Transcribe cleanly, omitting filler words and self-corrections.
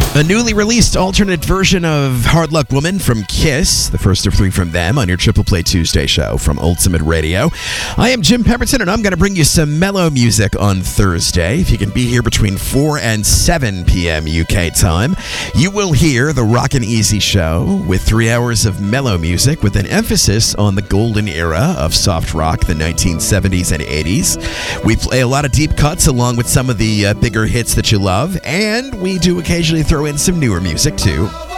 A newly released alternate version of Hard Luck Woman from Kiss, the first of three from them on your Triple Play Tuesday show from Ultimate Radio. I am Jim Pemberton, and I'm going to bring you some mellow music on Thursday. If you can be here between 4 and 7 p.m. UK time, you will hear the Rockin' Easy Show with 3 hours of mellow music with an emphasis on the golden era of soft rock, the 1970s and 80s. We play a lot of deep cuts along with some of the bigger hits that you love, and we do occasionally throw in some newer music too.